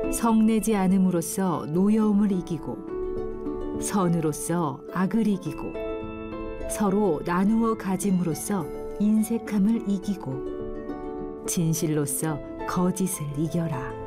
성내지 않음으로써 노여움을 이기고 선으로서 악을 이기고 서로 나누어 가짐으로써 인색함을 이기고 진실로서 거짓을 이겨라.